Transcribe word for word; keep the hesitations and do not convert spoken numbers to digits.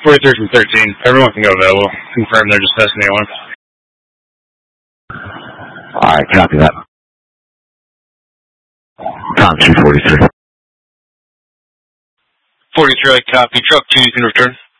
forty-three from thirteen. Everyone can go available. Confirm they're just testing the alarm. Alright, copy that. Tom two forty-three. forty-three, copy. Truck two, you can return.